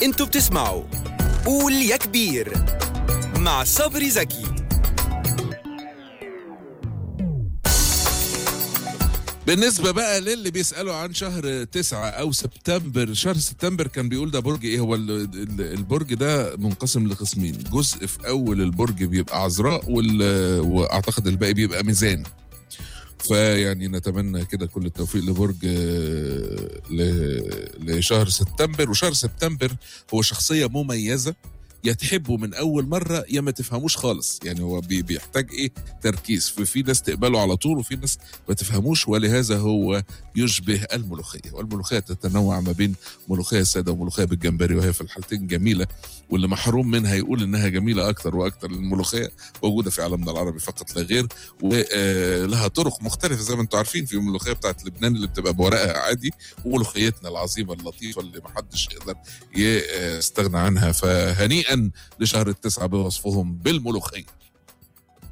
انتوا بتسمعوا قول يا كبير مع صبري زكي. بالنسبة بقى للي بيسألوا عن شهر 9 أو سبتمبر، شهر سبتمبر كان بيقول ده برج إيه؟ هو البرج ده منقسم لقسمين، جزء في أول البرج بيبقى عذراء وأعتقد الباقي بيبقى ميزان. فيعني نتمنى كده كل التوفيق لبرج لشهر سبتمبر. وشهر سبتمبر هو شخصية مميزة، يا تحبه من اول مره يا ما تفهموش خالص. يعني هو بيحتاج ايه؟ تركيز. في ناس تقبله على طول وفي ناس ما تفهموش، ولهذا هو يشبه الملوخيه. والملوخيه تتنوع ما بين ملوخيه ساده وملوخيه بالجمبري، وهي في الحالتين جميله، واللي محروم منها يقول انها جميله اكتر واكتر. الملوخيه موجوده في عالمنا العربي فقط لا غير، ولها طرق مختلفه زي ما انتم عارفين. في الملوخيه بتاعت لبنان اللي بتبقى بورقها عادي، وملوخيتنا العظيمه اللطيفه اللي ما حدش يقدر يستغنى عنها. فهنيئا لشهر 9 بوصفهم بالملوخيه.